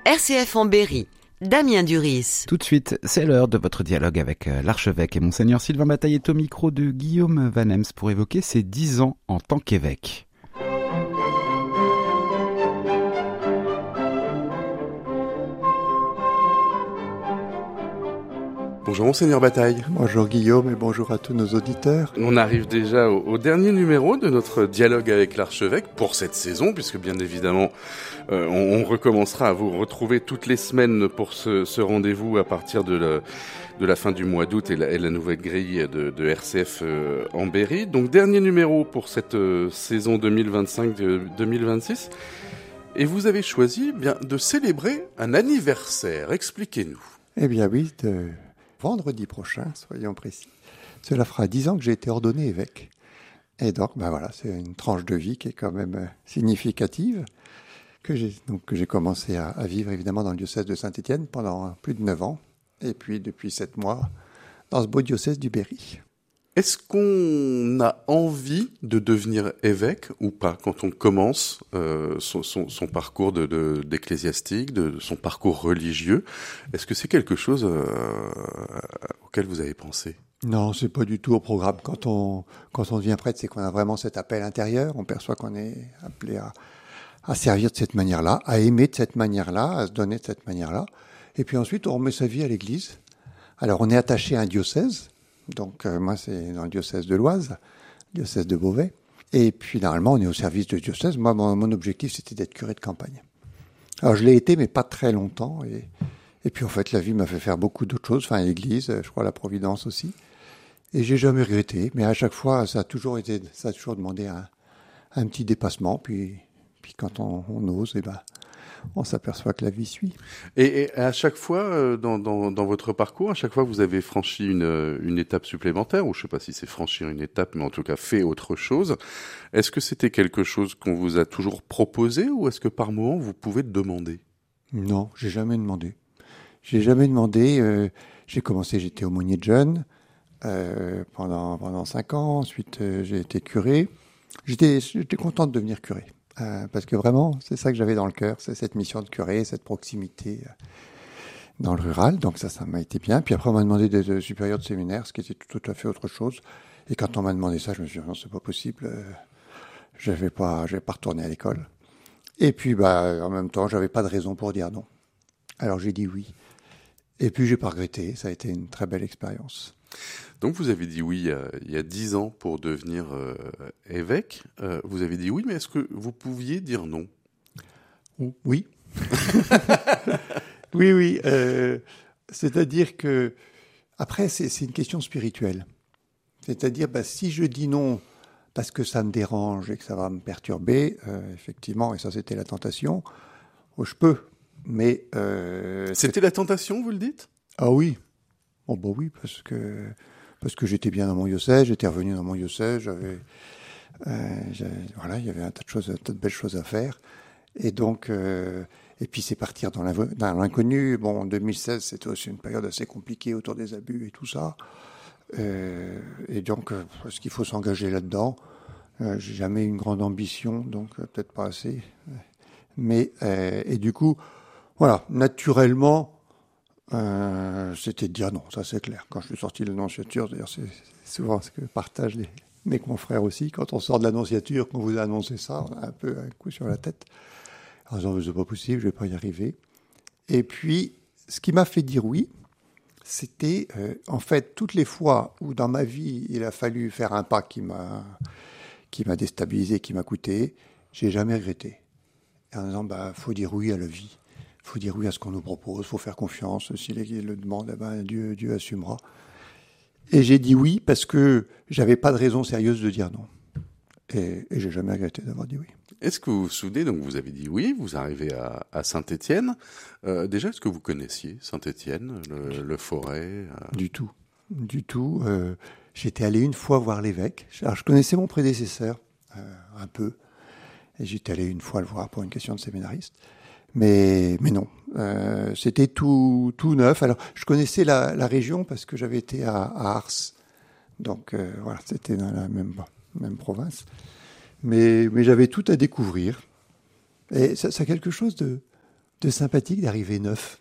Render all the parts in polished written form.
RCF en Berry, Damien Duris. Tout de suite, c'est l'heure de votre dialogue avec l'archevêque et monseigneur Sylvain Bataille est au micro de Guillaume Van Ems pour évoquer ses 10 ans en tant qu'évêque. Bonjour Monseigneur Bataille. Bonjour Guillaume et bonjour à tous nos auditeurs. On arrive déjà au dernier numéro de notre dialogue avec l'archevêque pour cette saison, puisque bien évidemment on recommencera à vous retrouver toutes les semaines pour ce rendez-vous à partir de la fin du mois d'août et la nouvelle grille de RCF en Berry. Donc dernier numéro pour cette saison 2025-2026. Et vous avez choisi de célébrer un anniversaire. Expliquez-nous. Eh bien oui, vendredi prochain, soyons précis. Cela fera 10 ans que j'ai été ordonné évêque. Et donc, voilà, c'est une tranche de vie qui est quand même significative, que j'ai commencé à vivre évidemment dans le diocèse de Saint-Étienne pendant plus de 9 ans, et puis depuis 7 mois dans ce beau diocèse du Berry. Est-ce qu'on a envie de devenir évêque ou pas quand on commence son parcours d'ecclésiastique, de son parcours religieux? Est-ce que c'est quelque chose auquel vous avez pensé? Non, c'est pas du tout au programme. Quand on devient prêtre, c'est qu'on a vraiment cet appel intérieur. On perçoit qu'on est appelé à servir de cette manière-là, à aimer de cette manière-là, à se donner de cette manière-là. Et puis ensuite, on remet sa vie à l'Église. Alors, on est attaché à un diocèse. Donc, moi, c'est dans le diocèse de l'Oise, diocèse de Beauvais. Et puis, normalement, on est au service du diocèse. Moi, mon objectif, c'était d'être curé de campagne. Alors, je l'ai été, mais pas très longtemps. Et puis, en fait, la vie m'a fait faire beaucoup d'autres choses. Enfin, l'église, je crois, la providence aussi. Et j'ai jamais regretté. Mais à chaque fois, ça a toujours demandé un petit dépassement. Puis quand on ose, on s'aperçoit que la vie suit. Et à chaque fois, dans votre parcours, à chaque fois vous avez franchi une étape supplémentaire, ou je ne sais pas si c'est franchir une étape, mais en tout cas fait autre chose. Est-ce que c'était quelque chose qu'on vous a toujours proposé, ou est-ce que par moment vous pouvez demander? Non, j'ai jamais demandé. J'ai commencé, j'étais aumônier de jeunes pendant 5 ans. Ensuite, j'ai été curé. J'étais content de devenir curé. Parce que vraiment, c'est ça que j'avais dans le cœur, c'est cette mission de curé, cette proximité dans le rural. Donc ça m'a été bien. Puis après, on m'a demandé d'être supérieur de séminaire, ce qui était tout à fait autre chose. Et quand on m'a demandé ça, je me suis dit, non, c'est pas possible. Je vais pas retourner à l'école. Et puis, en même temps, j'avais pas de raison pour dire non. Alors j'ai dit oui. Et puis, j'ai pas regretté. Ça a été une très belle expérience. Donc vous avez dit oui il y a 10 ans pour devenir évêque. Vous avez dit oui, mais est-ce que vous pouviez dire non? Oui. Oui. C'est-à-dire que, après, c'est une question spirituelle. C'est-à-dire, si je dis non parce que ça me dérange et que ça va me perturber, effectivement, et ça c'était la tentation, je peux. Mais c'était la tentation, vous le dites? Ah oui. Oui, parce que j'étais bien dans mon diocèse, j'étais revenu dans mon diocèse, il y avait un tas de belles choses à faire. Et donc, et puis c'est partir dans l'inconnu. Bon, en 2016, c'était aussi une période assez compliquée autour des abus et tout ça. Et donc, est-ce qu'il faut s'engager là-dedans? J'ai jamais eu une grande ambition, donc peut-être pas assez. Mais, et du coup, voilà, naturellement, c'était de dire non, ça c'est clair. Quand je suis sorti de l'annonciature, d'ailleurs c'est souvent ce que partagent mes confrères aussi, quand on sort de l'annonciature, qu'on vous a annoncé ça, on a un peu un coup sur la tête, en disant c'est pas possible, je vais pas y arriver. Et puis, ce qui m'a fait dire oui, c'était en fait toutes les fois où dans ma vie il a fallu faire un pas qui m'a déstabilisé, qui m'a coûté, j'ai jamais regretté. Et en disant faut dire oui à la vie. Il faut dire oui à ce qu'on nous propose, il faut faire confiance. Si l'Église le demande, Dieu assumera. Et j'ai dit oui parce que j'avais pas de raison sérieuse de dire non. Et j'ai jamais regretté d'avoir dit oui. Est-ce que vous vous souvenez, donc vous avez dit oui, vous arrivez à Saint-Étienne. Déjà, est-ce que vous connaissiez Saint-Étienne, le Forêt Du tout. J'étais allé une fois voir l'évêque. Alors, je connaissais mon prédécesseur, un peu. Et j'étais allé une fois le voir pour une question de séminariste. Mais non, c'était tout neuf. Alors, je connaissais la région parce que j'avais été à Ars. Donc, c'était dans la même province. Mais j'avais tout à découvrir. Et ça a quelque chose de de sympathique d'arriver neuf.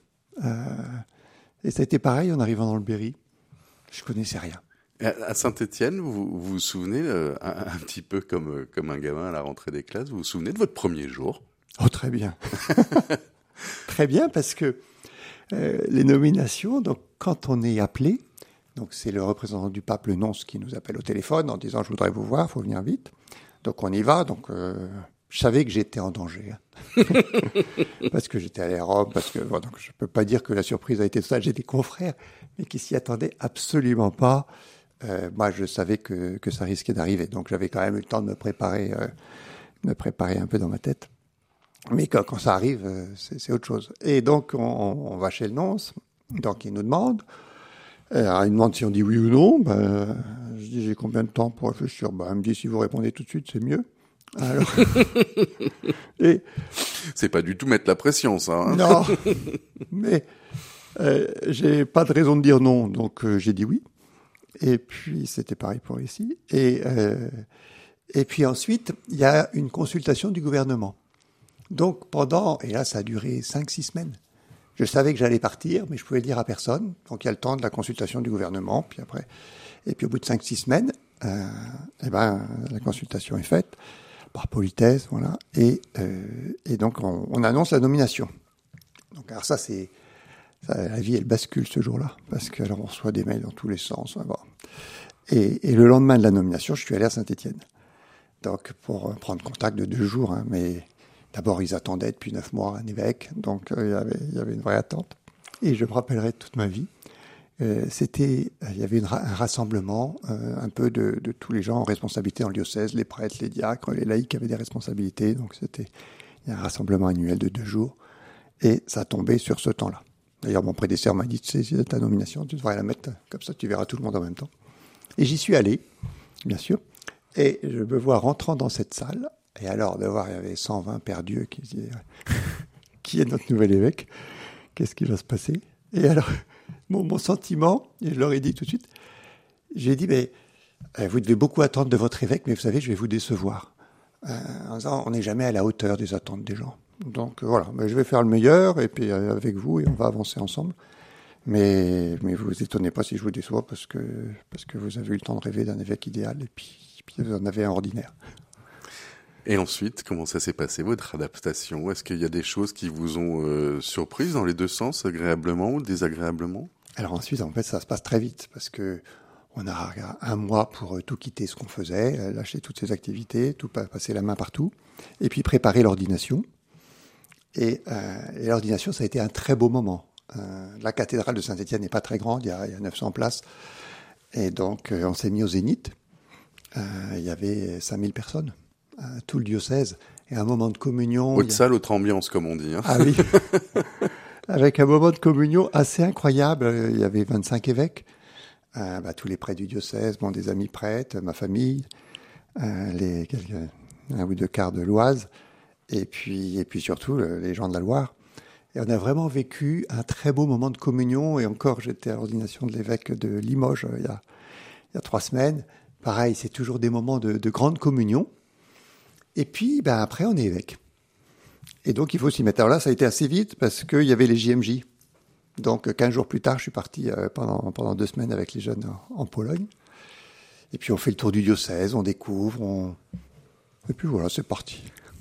Et ça a été pareil en arrivant dans le Berry. Je connaissais rien. À Saint-Étienne, vous vous souvenez, un petit peu comme un gamin à la rentrée des classes, vous vous souvenez de votre premier jour? Oh, très bien. Très bien, parce que les nominations, donc, quand on est appelé, donc c'est le représentant du pape, le nonce, qui nous appelle au téléphone en disant « Je voudrais vous voir, il faut venir vite ». Donc on y va, donc je savais que j'étais en danger. Hein. Parce que j'étais allé à Rome, parce que bon, donc je peux pas dire que la surprise a été ça. J'ai des confrères, mais qui s'y attendaient absolument pas. Moi, je savais que ça risquait d'arriver, donc j'avais quand même eu le temps de me préparer un peu dans ma tête. Mais quand ça arrive, c'est autre chose. Et donc on va chez le nonce, donc il nous demande. Alors, il me demande si on dit oui ou non. Je dis j'ai combien de temps pour réfléchir. Il me dit si vous répondez tout de suite, c'est mieux. Alors, et c'est pas du tout mettre la pression, ça. Hein. Non, mais j'ai pas de raison de dire non, donc j'ai dit oui. Et puis c'était pareil pour ici. Et puis ensuite, il y a une consultation du gouvernement. Donc et là ça a duré 5-6 semaines. Je savais que j'allais partir, mais je pouvais le dire à personne. Donc il y a le temps de la consultation du gouvernement, puis après, et puis au bout de 5-6 semaines, la consultation est faite par politesse, voilà. Et donc on annonce la nomination. Donc alors ça, la vie elle bascule ce jour-là, parce que alors on reçoit des mails dans tous les sens. Bon. Et le lendemain de la nomination, je suis allé à Saint-Étienne. Donc pour prendre contact de 2 jours, hein, mais d'abord, ils attendaient depuis 9 mois un évêque, donc il y avait une vraie attente. Et je me rappellerai toute ma vie. Il y avait un rassemblement un peu de tous les gens en responsabilité dans le diocèse, les prêtres, les diacres, les laïcs avaient des responsabilités. Donc il y a un rassemblement annuel de 2 jours. Et ça tombait sur ce temps-là. D'ailleurs, mon prédécesseur m'a dit, c'est ta nomination, tu devrais la mettre comme ça, tu verras tout le monde en même temps. Et j'y suis allé, bien sûr. Et je me vois rentrant dans cette salle. Et alors, de voir, il y avait 120 pères Dieu qui disaient qui est notre nouvel évêque? Qu'est-ce qui va se passer? Et alors, mon sentiment, et je leur ai dit tout de suite, j'ai dit, mais vous devez beaucoup attendre de votre évêque, mais vous savez, je vais vous décevoir. En disant, on n'est jamais à la hauteur des attentes des gens. Donc voilà, je vais faire le meilleur, et puis avec vous, et on va avancer ensemble. Mais vous étonnez pas si je vous déçois, parce que vous avez eu le temps de rêver d'un évêque idéal, et puis vous en avez un ordinaire. Et ensuite, comment ça s'est passé, votre adaptation? Est-ce qu'il y a des choses qui vous ont surprise dans les 2 sens, agréablement ou désagréablement? Alors ensuite, en fait, ça se passe très vite, parce que on a 1 mois pour tout quitter ce qu'on faisait, lâcher toutes ces activités, tout passer la main partout, et puis préparer l'ordination. Et l'ordination, ça a été un très beau moment. La cathédrale de Saint-Étienne n'est pas très grande, il y a 900 places, et donc on s'est mis au zénith. Il y avait 5000 personnes. Tout le diocèse, et un moment de communion. Haute salle, autre ambiance, comme on dit. Hein. Ah oui, avec un moment de communion assez incroyable. Il y avait 25 évêques, tous les prêtres du diocèse, des amis prêtres, ma famille, 1 ou 2 quarts de l'Oise, et puis surtout les gens de la Loire. Et on a vraiment vécu un très beau moment de communion, et encore, j'étais à l'ordination de l'évêque de Limoges il y a 3 semaines. Pareil, c'est toujours des moments de grande communion. Et puis, après, on est évêque. Et donc, il faut s'y mettre. Alors là, ça a été assez vite parce qu'il y avait les JMJ. Donc, 15 jours plus tard, je suis parti pendant 2 semaines avec les jeunes en Pologne. Et puis, on fait le tour du diocèse, on découvre, et puis voilà, c'est parti.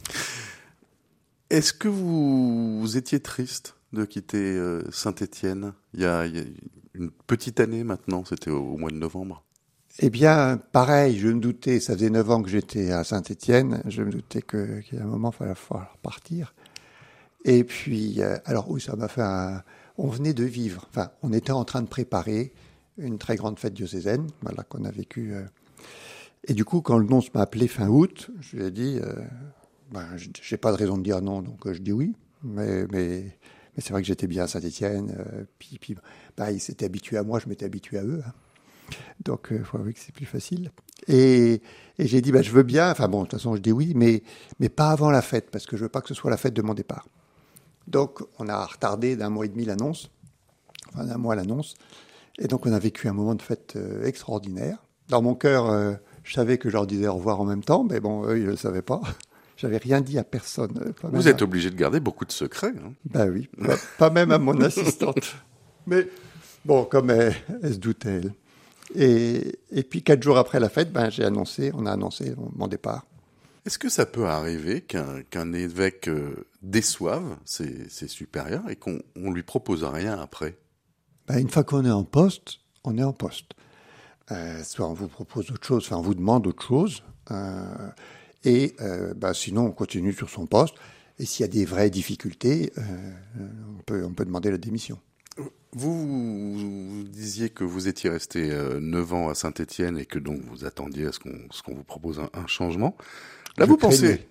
Est-ce que vous étiez triste de quitter Saint-Étienne il y a une petite année maintenant, c'était au mois de novembre? Eh bien, pareil, je me doutais, ça faisait 9 ans que j'étais à Saint-Étienne, je me doutais qu'il y a un moment, il fallait partir. Et puis, alors oui, ça m'a fait on venait de vivre, on était en train de préparer une très grande fête diocésaine, voilà, qu'on a vécue. Et du coup, quand le nonce m'a appelé fin août, je lui ai dit, j'ai pas de raison de dire non, donc je dis oui, mais c'est vrai que j'étais bien à Saint-Étienne, puis il s'était habitué à moi, je m'étais habitué à eux, hein. Donc, il faut avouer que c'est plus facile. Et j'ai dit, je veux bien. De toute façon, je dis oui, mais pas avant la fête, parce que je veux pas que ce soit la fête de mon départ. Donc, on a retardé d'1 mois et demi l'annonce, d'1 mois l'annonce. Et donc, on a vécu un moment de fête extraordinaire. Dans mon cœur, je savais que je leur disais au revoir en même temps, mais bon, eux, ils le savaient pas. J'avais rien dit à personne. Vous êtes obligé de garder beaucoup de secrets. Hein. Ben oui, pas même à mon assistante. Mais bon, comme elle se doutait, elle. Et puis 4 jours après la fête, on a annoncé mon départ. Est-ce que ça peut arriver qu'un évêque déçoive ses supérieurs et qu'on lui propose rien après? Une fois qu'on est en poste, on est en poste. Soit on vous propose autre chose, on vous demande autre chose. Sinon, on continue sur son poste. Et s'il y a des vraies difficultés, on peut demander la démission. Vous disiez que vous étiez resté 9 ans à Saint-Étienne et que donc vous attendiez à ce qu'on vous propose un changement. Là, vous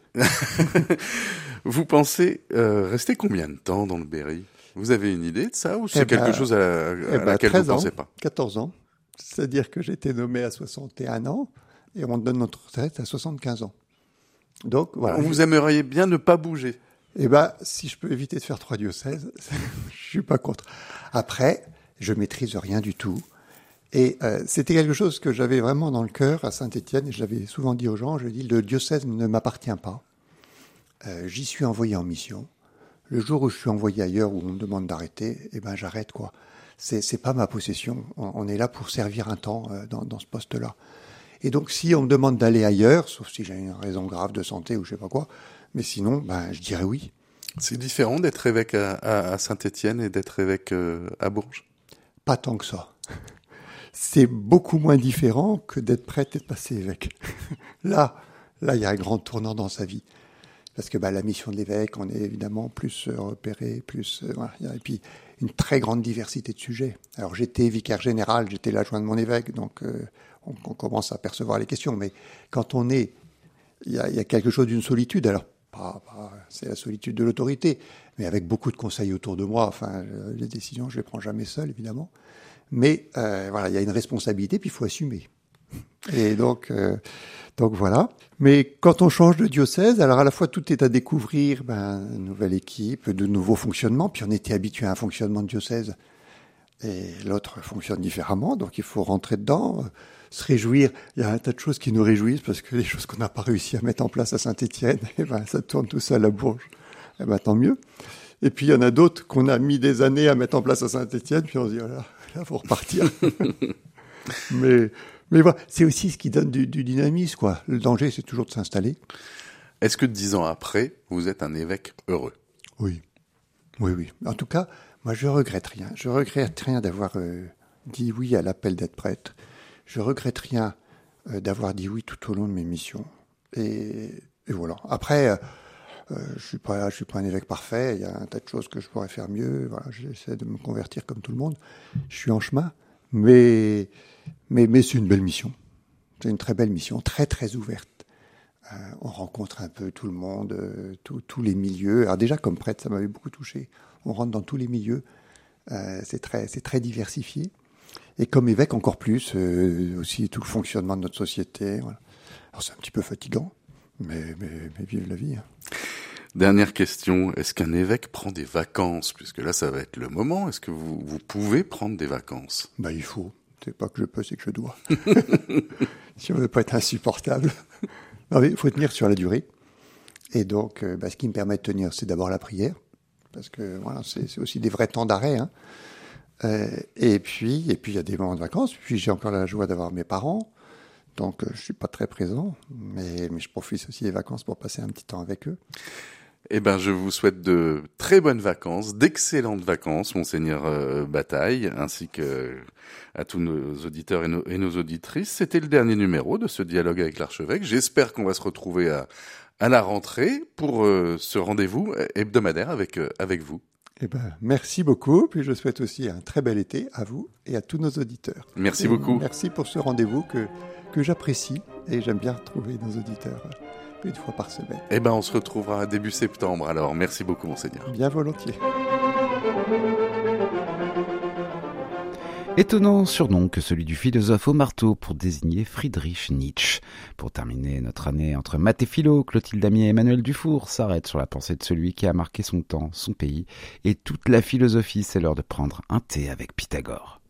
pensez rester combien de temps dans le Berry? Vous avez une idée de ça ou c'est quelque chose à laquelle vous ne pensez pas? 14 ans. C'est-à-dire que j'ai été nommé à 61 ans et on donne notre retraite à 75 ans. Donc, voilà. Vous aimeriez bien ne pas bouger? Si je peux éviter de faire 3 diocèses, je suis pas contre. Après, je maîtrise rien du tout. Et c'était quelque chose que j'avais vraiment dans le cœur à Saint-Étienne, et je l'avais souvent dit aux gens, je dis, le diocèse ne m'appartient pas. J'y suis envoyé en mission. Le jour où je suis envoyé ailleurs, où on me demande d'arrêter, j'arrête, quoi. C'est pas ma possession. On est là pour servir un temps dans ce poste-là. Et donc, si on me demande d'aller ailleurs, sauf si j'ai une raison grave de santé ou je sais pas quoi, mais sinon, je dirais oui. C'est différent d'être évêque à Saint-Étienne et d'être évêque à Bourges? Pas tant que ça. C'est beaucoup moins différent que d'être prêtre et de passer évêque. Là, il y a un grand tournant dans sa vie. Parce que la mission de l'évêque, on est évidemment plus repéré, et puis une très grande diversité de sujets. Alors j'étais vicaire général, j'étais l'adjoint de mon évêque, donc on commence à percevoir les questions. Mais quand il y a quelque chose d'une solitude, alors c'est la solitude de l'autorité, mais avec beaucoup de conseils autour de moi. Les décisions, je les prends jamais seul, évidemment. Mais il y a une responsabilité, puis il faut assumer. Et donc voilà. Mais quand on change de diocèse, alors à la fois tout est à découvrir, une nouvelle équipe, de nouveaux fonctionnements, puis on était habitué à un fonctionnement de diocèse, et l'autre fonctionne différemment, donc il faut rentrer dedans, se réjouir. Il y a un tas de choses qui nous réjouissent, parce que les choses qu'on n'a pas réussi à mettre en place à Saint-Étienne, ça tourne tout seul à Bourges, tant mieux. Et puis il y en a d'autres qu'on a mis des années à mettre en place à Saint-Étienne, puis on se dit, là, faut repartir. Mais voilà, c'est aussi ce qui donne du dynamisme, quoi. Le danger, c'est toujours de s'installer. Est-ce que 10 ans après, vous êtes un évêque heureux? Oui. En tout cas, moi, je regrette rien. Je regrette rien d'avoir dit oui à l'appel d'être prêtre. Je regrette rien d'avoir dit oui tout au long de mes missions. Et voilà. Après, je suis pas un évêque parfait. Il y a un tas de choses que je pourrais faire mieux. Voilà, j'essaie de me convertir comme tout le monde. Je suis en chemin, mais c'est une belle mission. C'est une très belle mission, très très ouverte. On rencontre un peu tout le monde, tous les milieux. Alors déjà, comme prêtre, ça m'avait beaucoup touché. On rentre dans tous les milieux. C'est très diversifié. Et comme évêque, encore plus, aussi tout le fonctionnement de notre société. Voilà. Alors c'est un petit peu fatigant, mais vive la vie. Hein. Dernière question, est-ce qu'un évêque prend des vacances? Puisque là, ça va être le moment. Est-ce que vous pouvez prendre des vacances? Il faut. C'est pas que je peux, c'est que je dois. Si on veut pas être insupportable. Il faut tenir sur la durée. Et donc, ce qui me permet de tenir, c'est d'abord la prière. Parce que voilà, c'est aussi des vrais temps d'arrêt. Hein. Et puis, il y a des moments de vacances. Puis, j'ai encore la joie d'avoir mes parents. Donc, je suis pas très présent. Mais je profite aussi des vacances pour passer un petit temps avec eux. Je vous souhaite de très bonnes vacances, d'excellentes vacances, Monseigneur Bataille, ainsi que à tous nos auditeurs et nos auditrices. C'était le dernier numéro de ce dialogue avec l'archevêque. J'espère qu'on va se retrouver à la rentrée pour ce rendez-vous hebdomadaire avec vous. Merci beaucoup. Puis je souhaite aussi un très bel été à vous et à tous nos auditeurs. Merci beaucoup. Merci pour ce rendez-vous que j'apprécie et j'aime bien retrouver nos auditeurs une fois par semaine. On se retrouvera début septembre alors. Merci beaucoup, Monseigneur. Bien volontiers. Étonnant surnom que celui du philosophe au marteau pour désigner Friedrich Nietzsche. Pour terminer notre année entre maths et philo, Clotilde Damier et Emmanuel Dufour s'arrêtent sur la pensée de celui qui a marqué son temps, son pays et toute la philosophie. C'est l'heure de prendre un thé avec Pythagore.